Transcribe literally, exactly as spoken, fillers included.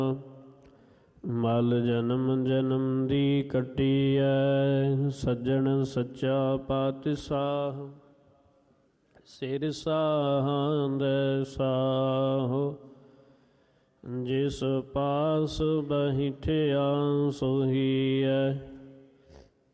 ਮਲ ਜਨਮ ਜਨਮ ਦੀ ਕੱਟੀਐ, ਸੱਜਣ ਸੱਚਾ ਪਾਤਿਸਾਹ। ਸਿਰ ਸਾਹੰਦ ਸਾਹੋ, ਜਿਸ ਪਾਸ ਬਹਿਠਿਆ ਸੋਹੀਐ।